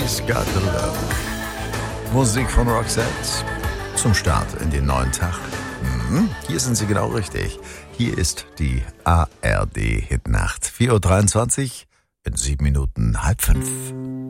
She's Got the Love. Musik von Roxette zum Start in den neuen Tag. Hier sind Sie genau richtig. Hier ist die ARD Hitnacht. 4:23 Uhr, in 7 Minuten 4:30.